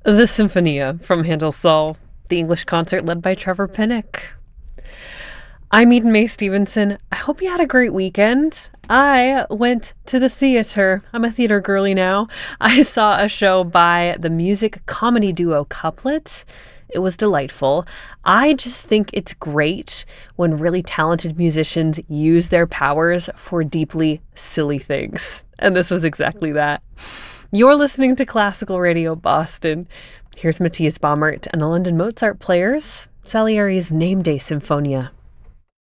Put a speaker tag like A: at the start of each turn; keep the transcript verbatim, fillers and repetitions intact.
A: The Sinfonia from Handel's Saul, the English concert led by Trevor Pinnock. I'm Eden Mae Stevenson. I hope you had a great weekend. I went to the theater. I'm a theater girly now. I saw a show by the music comedy duo Couplet. It was delightful. I just think it's great when really talented musicians use their powers for deeply silly things. And this was exactly that. You're listening to Classical Radio Boston. Here's Matthias Baumert and the London Mozart Players, Salieri's Name Day Symphonia.